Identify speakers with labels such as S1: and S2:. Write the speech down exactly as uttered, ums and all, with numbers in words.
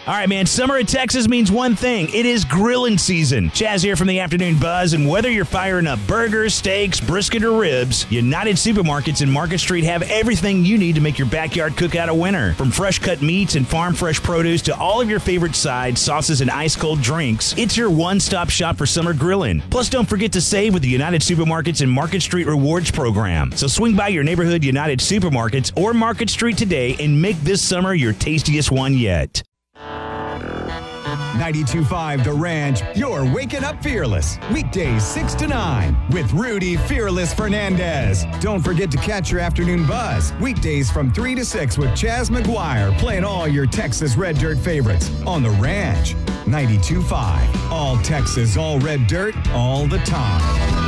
S1: All right, man, summer in Texas means one thing. It is grilling season. Chaz here from the Afternoon Buzz, and whether you're firing up burgers, steaks, brisket, or ribs, United Supermarkets and Market Street have everything you need to make your backyard cookout a winner. From fresh-cut meats and farm-fresh produce to all of your favorite sides, sauces, and ice-cold drinks, it's your one-stop shop for summer grilling. Plus, don't forget to save with the United Supermarkets and Market Street Rewards program. So swing by your neighborhood United Supermarkets or Market Street today and make this summer your tastiest one yet.
S2: ninety-two point five The Ranch, you're waking up fearless. Weekdays six to nine with Rudy Fearless Fernandez. Don't forget to catch your Afternoon Buzz. Weekdays from three to six with Chaz McGuire playing all your Texas Red Dirt favorites on The Ranch. ninety-two point five All Texas, all red dirt, all the time.